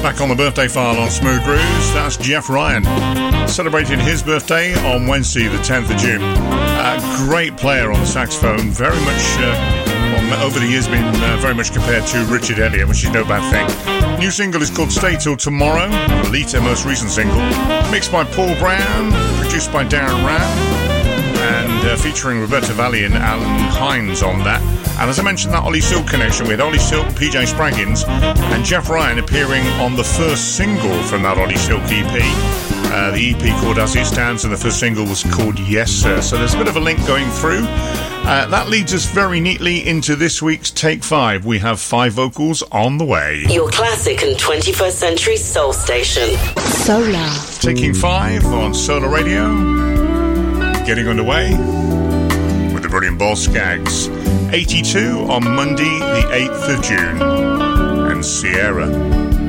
back on the birthday file on Smooth Grooves. That's Jeff Ryan, celebrating his birthday on Wednesday, the 10th of June. Great player on the saxophone, very much, over the years, been very much compared to Richard Elliott, which is no bad thing. New single is called Stay Till Tomorrow, Lita, most recent single. Mixed by Paul Brown, produced by Darren Ram, and featuring Roberta Valli and Alan Hines on that. And as I mentioned, that Ollie Silk connection with Ollie Silk, PJ Spraggins, and Jeff Ryan appearing on the first single from that Ollie Silk EP. The EP called As It Stands, and the first single was called Yes Sir. So there's a bit of a link going through. That leads us very neatly into this week's Take 5. We have 5 vocals on the way. Your classic and 21st century soul station. Solar. Taking 5 on Solar Radio. Getting underway with the brilliant Boz Scaggs. 82 on Monday, the 8th of June. And Sierra.